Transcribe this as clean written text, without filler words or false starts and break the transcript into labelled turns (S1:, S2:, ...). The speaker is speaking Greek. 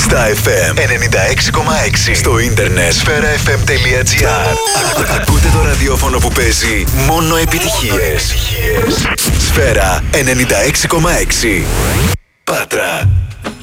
S1: Στα FM 96,6. Στο ίντερνετ sferafm.gr. Ακούτε το ραδιόφωνο που παίζει μόνο επιτυχίες. Σφαίρα 96,6. Πάτρα.